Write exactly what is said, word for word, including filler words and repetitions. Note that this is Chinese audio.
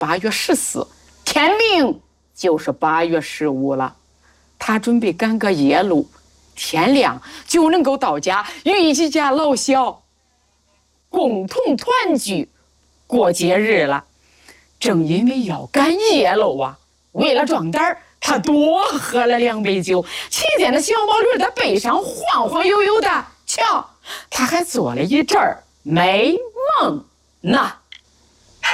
八月十四，天明就是八月十五了。他准备赶个夜路，天亮就能够到家，与一家老小共同团聚过节日了。正因为要赶夜路啊，为了壮胆儿，他多喝了两杯酒。骑天的小毛驴在背上晃晃悠悠的，瞧，他还做了一阵儿美梦呢。